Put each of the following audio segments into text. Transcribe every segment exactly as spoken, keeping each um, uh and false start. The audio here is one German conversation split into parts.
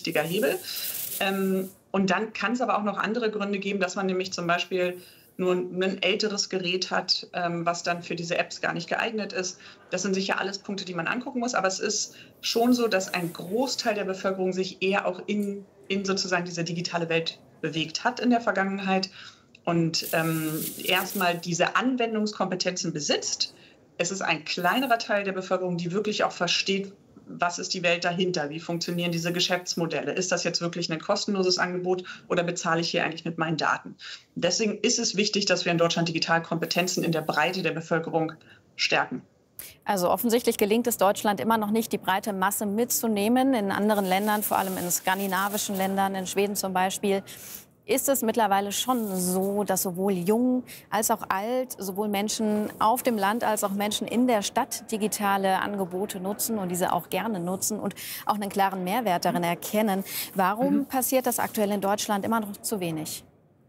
wichtiger Hebel. Ähm, und dann kann es aber auch noch andere Gründe geben, dass man nämlich zum Beispiel nur ein älteres Gerät hat, ähm, was dann für diese Apps gar nicht geeignet ist. Das sind sicher alles Punkte, die man angucken muss. Aber es ist schon so, dass ein Großteil der Bevölkerung sich eher auch in, in sozusagen diese digitale Welt bewegt hat in der Vergangenheit und ähm, erstmal diese Anwendungskompetenzen besitzt. Es ist ein kleinerer Teil der Bevölkerung, die wirklich auch versteht, was ist die Welt dahinter, wie funktionieren diese Geschäftsmodelle, ist das jetzt wirklich ein kostenloses Angebot oder bezahle ich hier eigentlich mit meinen Daten? Deswegen ist es wichtig, dass wir in Deutschland Digitalkompetenzen in der Breite der Bevölkerung stärken. Also offensichtlich gelingt es Deutschland immer noch nicht, die breite Masse mitzunehmen. In anderen Ländern, vor allem in skandinavischen Ländern, in Schweden zum Beispiel, ist es mittlerweile schon so, dass sowohl jung als auch alt, sowohl Menschen auf dem Land als auch Menschen in der Stadt digitale Angebote nutzen und diese auch gerne nutzen und auch einen klaren Mehrwert darin erkennen. Warum mhm. passiert das aktuell in Deutschland immer noch zu wenig?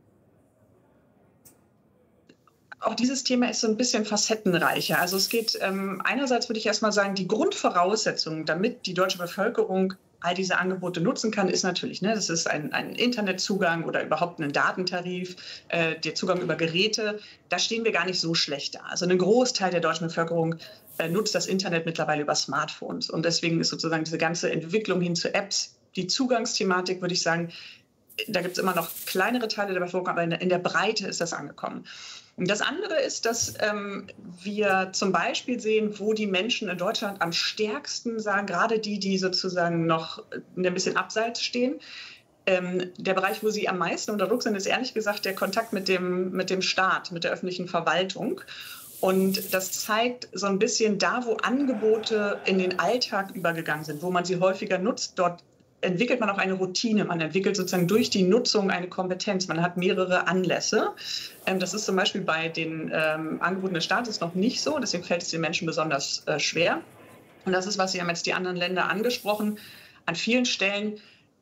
Auch dieses Thema ist so ein bisschen facettenreicher. Also es geht ähm, einerseits, würde ich erst mal sagen, die Grundvoraussetzungen, damit die deutsche Bevölkerung all diese Angebote nutzen kann, ist natürlich, ne, das ist ein, ein Internetzugang oder überhaupt ein Datentarif, äh, der Zugang über Geräte. Da stehen wir gar nicht so schlecht da. Also ein Großteil der deutschen Bevölkerung äh, nutzt das Internet mittlerweile über Smartphones. Und deswegen ist sozusagen diese ganze Entwicklung hin zu Apps, die Zugangsthematik, würde ich sagen, da gibt es immer noch kleinere Teile der Bevölkerung, aber in der, in der Breite ist das angekommen. Und das andere ist, dass ähm, wir zum Beispiel sehen, wo die Menschen in Deutschland am stärksten sagen, gerade die, die sozusagen noch ein bisschen abseits stehen. Ähm, der Bereich, wo sie am meisten unter Druck sind, ist ehrlich gesagt der Kontakt mit dem, mit dem Staat, mit der öffentlichen Verwaltung. Und das zeigt so ein bisschen da, wo Angebote in den Alltag übergegangen sind, wo man sie häufiger nutzt, dort entwickelt man auch eine Routine, man entwickelt sozusagen durch die Nutzung eine Kompetenz, man hat mehrere Anlässe. Ähm, das ist zum Beispiel bei den ähm, Angeboten des Staates noch nicht so, deswegen fällt es den Menschen besonders äh, schwer. Und das ist, was Sie haben jetzt die anderen Länder angesprochen, an vielen Stellen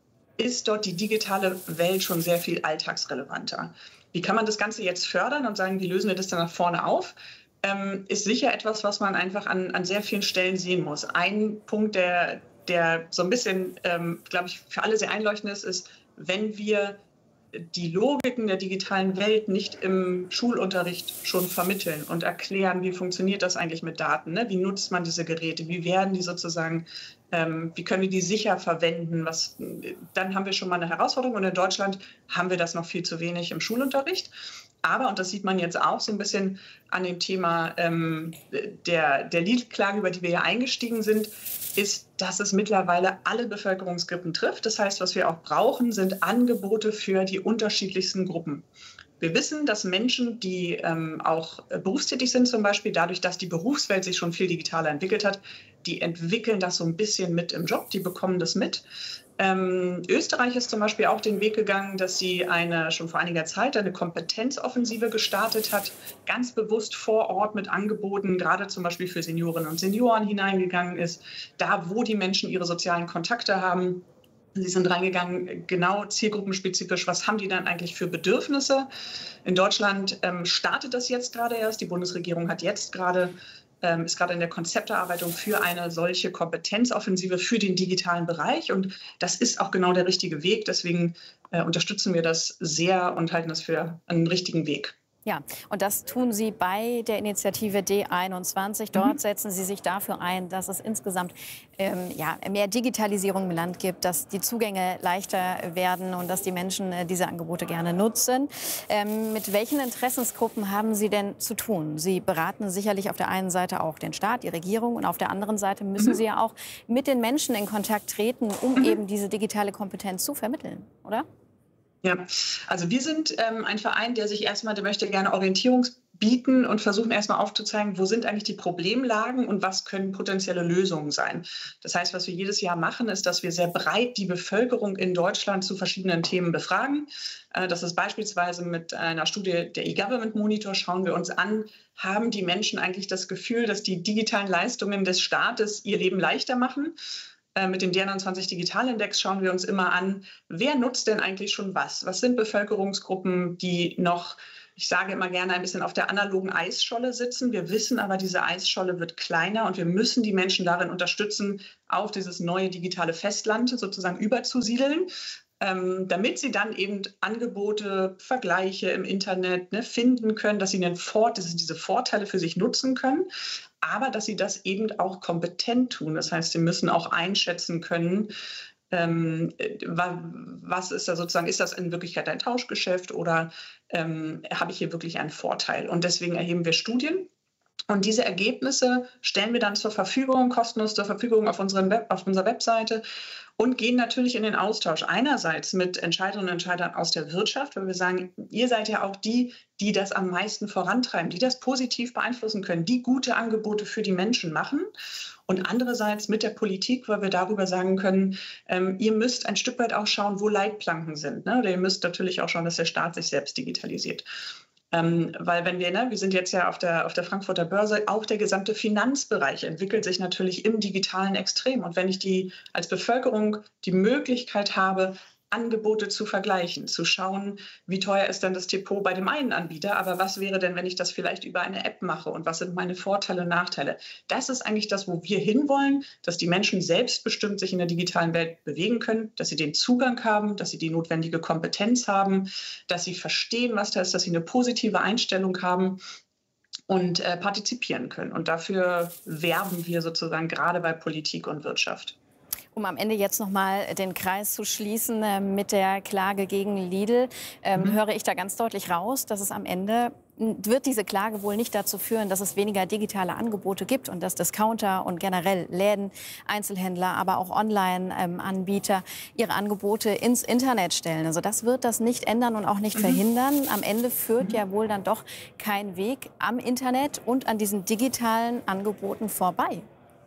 ist dort die digitale Welt schon sehr viel alltagsrelevanter. Wie kann man das Ganze jetzt fördern und sagen, wie lösen wir das dann nach vorne auf? Ähm, ist sicher etwas, was man einfach an, an sehr vielen Stellen sehen muss. Ein Punkt, der der so ein bisschen, ähm, glaube ich, für alle sehr einleuchtend ist, ist, wenn wir die Logiken der digitalen Welt nicht im Schulunterricht schon vermitteln und erklären, wie funktioniert das eigentlich mit Daten, ne? Wie nutzt man diese Geräte, wie werden die sozusagen, ähm, wie können wir die sicher verwenden, was, dann haben wir schon mal eine Herausforderung und in Deutschland haben wir das noch viel zu wenig im Schulunterricht. Aber, und das sieht man jetzt auch so ein bisschen an dem Thema ähm, der, der Lidl-Klage, über die wir ja eingestiegen sind, ist, dass es mittlerweile alle Bevölkerungsgruppen trifft. Das heißt, was wir auch brauchen, sind Angebote für die unterschiedlichsten Gruppen. Wir wissen, dass Menschen, die ähm, auch berufstätig sind zum Beispiel, dadurch, dass die Berufswelt sich schon viel digitaler entwickelt hat, die entwickeln das so ein bisschen mit im Job, die bekommen das mit. Ähm, Österreich ist zum Beispiel auch den Weg gegangen, dass sie eine, schon vor einiger Zeit eine Kompetenzoffensive gestartet hat, ganz bewusst vor Ort mit Angeboten, gerade zum Beispiel für Seniorinnen und Senioren hineingegangen ist, da wo die Menschen ihre sozialen Kontakte haben. Sie sind reingegangen, genau zielgruppenspezifisch, was haben die dann eigentlich für Bedürfnisse? In Deutschland ähm, startet das jetzt gerade erst. Die Bundesregierung hat jetzt gerade, ähm, ist gerade in der Konzepterarbeitung für eine solche Kompetenzoffensive für den digitalen Bereich. Und das ist auch genau der richtige Weg. Deswegen äh, unterstützen wir das sehr und halten das für einen richtigen Weg. Ja, und das tun Sie bei der Initiative D einundzwanzig. Dort Mhm. setzen Sie sich dafür ein, dass es insgesamt ähm, ja, mehr Digitalisierung im Land gibt, dass die Zugänge leichter werden und dass die Menschen äh, diese Angebote gerne nutzen. Ähm, mit welchen Interessensgruppen haben Sie denn zu tun? Sie beraten sicherlich auf der einen Seite auch den Staat, die Regierung, und auf der anderen Seite müssen Mhm. Sie ja auch mit den Menschen in Kontakt treten, um Mhm. eben diese digitale Kompetenz zu vermitteln, oder? Ja, also wir sind ähm, ein Verein, der sich erstmal, der möchte gerne Orientierung bieten und versuchen erstmal aufzuzeigen, wo sind eigentlich die Problemlagen und was können potenzielle Lösungen sein. Das heißt, was wir jedes Jahr machen, ist, dass wir sehr breit die Bevölkerung in Deutschland zu verschiedenen Themen befragen. Äh, das ist beispielsweise mit einer Studie der E-Government Monitor, schauen wir uns an, haben die Menschen eigentlich das Gefühl, dass die digitalen Leistungen des Staates ihr Leben leichter machen? Mit dem D einundzwanzig Digitalindex schauen wir uns immer an, wer nutzt denn eigentlich schon was? Was sind Bevölkerungsgruppen, die noch, ich sage immer gerne, ein bisschen auf der analogen Eisscholle sitzen. Wir wissen aber, diese Eisscholle wird kleiner und wir müssen die Menschen darin unterstützen, auf dieses neue digitale Festland sozusagen überzusiedeln, ähm, damit sie dann eben Angebote, Vergleiche im Internet ne, finden können, dass sie einen Vor- dass sie diese Vorteile für sich nutzen können, aber dass sie das eben auch kompetent tun. Das heißt, sie müssen auch einschätzen können, Ähm, was ist da sozusagen, ist das in Wirklichkeit ein Tauschgeschäft oder ähm, habe ich hier wirklich einen Vorteil? Und deswegen erheben wir Studien und diese Ergebnisse stellen wir dann zur Verfügung, kostenlos zur Verfügung auf, unseren Web, auf unserer Webseite und gehen natürlich in den Austausch einerseits mit Entscheiderinnen und Entscheidern aus der Wirtschaft, weil wir sagen, ihr seid ja auch die, die das am meisten vorantreiben, die das positiv beeinflussen können, die gute Angebote für die Menschen machen. Und andererseits mit der Politik, weil wir darüber sagen können, ähm, ihr müsst ein Stück weit auch schauen, wo Leitplanken sind. Ne? Oder ihr müsst natürlich auch schauen, dass der Staat sich selbst digitalisiert. Ähm, weil wenn wir, ne, wir sind jetzt ja auf der, auf der Frankfurter Börse, auch der gesamte Finanzbereich entwickelt sich natürlich im digitalen Extrem. Und wenn ich die als Bevölkerung die Möglichkeit habe, Angebote zu vergleichen, zu schauen, wie teuer ist denn das Depot bei dem einen Anbieter, aber was wäre denn, wenn ich das vielleicht über eine App mache und was sind meine Vorteile und Nachteile? Das ist eigentlich das, wo wir hinwollen, dass die Menschen selbstbestimmt sich in der digitalen Welt bewegen können, dass sie den Zugang haben, dass sie die notwendige Kompetenz haben, dass sie verstehen, was da ist, dass sie eine positive Einstellung haben und äh, partizipieren können. Und dafür werben wir sozusagen gerade bei Politik und Wirtschaft. Um am Ende jetzt noch mal den Kreis zu schließen äh, mit der Klage gegen Lidl, ähm, mhm. höre ich da ganz deutlich raus, dass es am Ende wird diese Klage wohl nicht dazu führen, dass es weniger digitale Angebote gibt und dass Discounter und generell Läden, Einzelhändler, aber auch Online-Anbieter ähm, ihre Angebote ins Internet stellen. Also das wird das nicht ändern und auch nicht mhm. verhindern. Am Ende führt mhm. ja wohl dann doch kein Weg am Internet und an diesen digitalen Angeboten vorbei.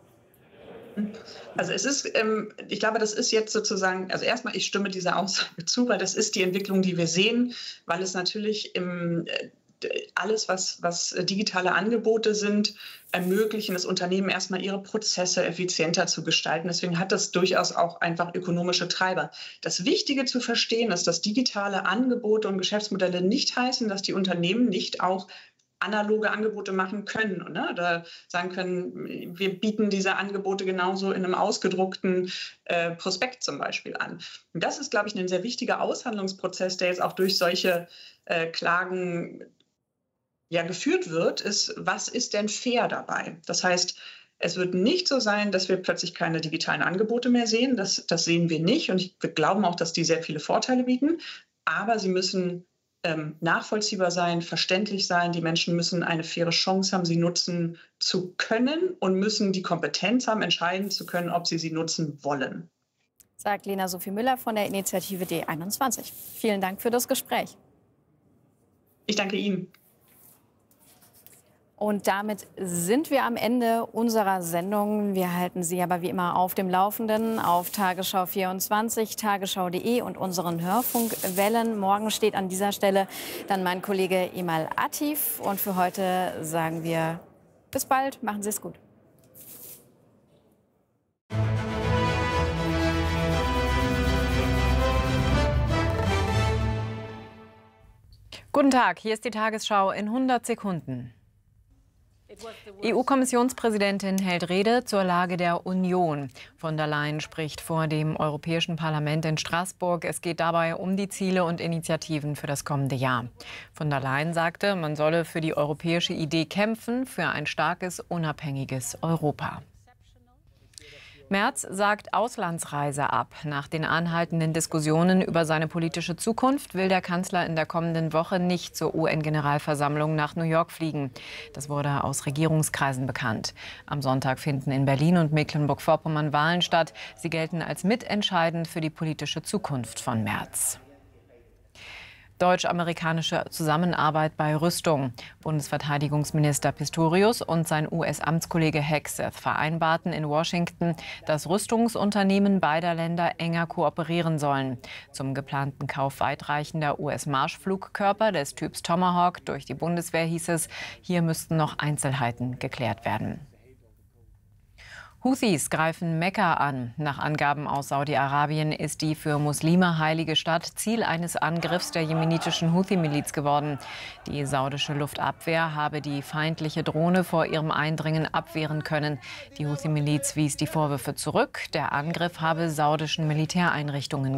Also es ist, ähm, ich glaube, das ist jetzt sozusagen, also erstmal, ich stimme dieser Aussage zu, weil das ist die Entwicklung, die wir sehen, weil es natürlich im, äh, alles, was, was digitale Angebote sind, ermöglichen es Unternehmen erstmal ihre Prozesse effizienter zu gestalten. Deswegen hat das durchaus auch einfach ökonomische Treiber. Das Wichtige zu verstehen ist, dass digitale Angebote und Geschäftsmodelle nicht heißen, dass die Unternehmen nicht auch analoge Angebote machen können ne? Oder sagen können, wir bieten diese Angebote genauso in einem ausgedruckten äh, Prospekt zum Beispiel an. Und das ist, glaube ich, ein sehr wichtiger Aushandlungsprozess, der jetzt auch durch solche äh, Klagen ja, geführt wird, ist, was ist denn fair dabei? Das heißt, es wird nicht so sein, dass wir plötzlich keine digitalen Angebote mehr sehen. Das, das sehen wir nicht. Und wir glauben auch, dass die sehr viele Vorteile bieten. Aber sie müssen ähm, nachvollziehbar sein, verständlich sein. Die Menschen müssen eine faire Chance haben, sie nutzen zu können und müssen die Kompetenz haben, entscheiden zu können, ob sie sie nutzen wollen. Sagt Lena Sophie Müller von der Initiative D einundzwanzig. Vielen Dank für das Gespräch. Ich danke Ihnen. Und damit sind wir am Ende unserer Sendung. Wir halten Sie aber wie immer auf dem Laufenden auf Tagesschau vierundzwanzig, tagesschau punkt de und unseren Hörfunkwellen. Morgen steht an dieser Stelle dann mein Kollege Emal Atif. Und für heute sagen wir bis bald. Machen Sie es gut. Guten Tag, hier ist die Tagesschau in hundert Sekunden. E U-Kommissionspräsidentin hält Rede zur Lage der Union. Von der Leyen spricht vor dem Europäischen Parlament in Straßburg. Es geht dabei um die Ziele und Initiativen für das kommende Jahr. Von der Leyen sagte, man solle für die europäische Idee kämpfen, für ein starkes, unabhängiges Europa. Merz sagt Auslandsreise ab. Nach den anhaltenden Diskussionen über seine politische Zukunft will der Kanzler in der kommenden Woche nicht zur U N-Generalversammlung nach New York fliegen. Das wurde aus Regierungskreisen bekannt. Am Sonntag finden in Berlin und Mecklenburg-Vorpommern Wahlen statt. Sie gelten als mitentscheidend für die politische Zukunft von Merz. Deutsch-amerikanische Zusammenarbeit bei Rüstung. Bundesverteidigungsminister Pistorius und sein U S-Amtskollege Hegseth vereinbarten in Washington, dass Rüstungsunternehmen beider Länder enger kooperieren sollen. Zum geplanten Kauf weitreichender U S-Marschflugkörper des Typs Tomahawk durch die Bundeswehr hieß es, hier müssten noch Einzelheiten geklärt werden. Houthis greifen Mekka an. Nach Angaben aus Saudi-Arabien ist die für Muslime heilige Stadt Ziel eines Angriffs der jemenitischen Houthi-Miliz geworden. Die saudische Luftabwehr habe die feindliche Drohne vor ihrem Eindringen abwehren können. Die Houthi-Miliz wies die Vorwürfe zurück. Der Angriff habe saudischen Militäreinrichtungen